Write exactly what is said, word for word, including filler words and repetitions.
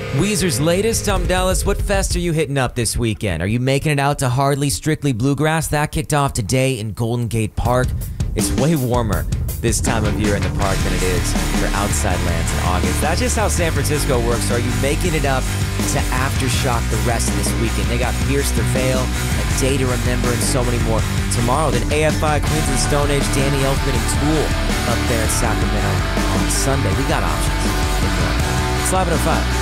Weezer's latest, Tom Dallas, what fest are you hitting up this weekend? Are you making it out to Hardly Strictly Bluegrass? That kicked off today in Golden Gate Park. It's way warmer this time of year in the park than it is for outside lands in August. That's just how San Francisco works. Are you making it up to Aftershock the rest of this weekend? They got Pierce the Veil, A Day to Remember, and so many more tomorrow. Then A F I, Queens of the Stone Age, Danny Elfman, and Tool up there in Sacramento on Sunday. We got options. It's eleven oh five.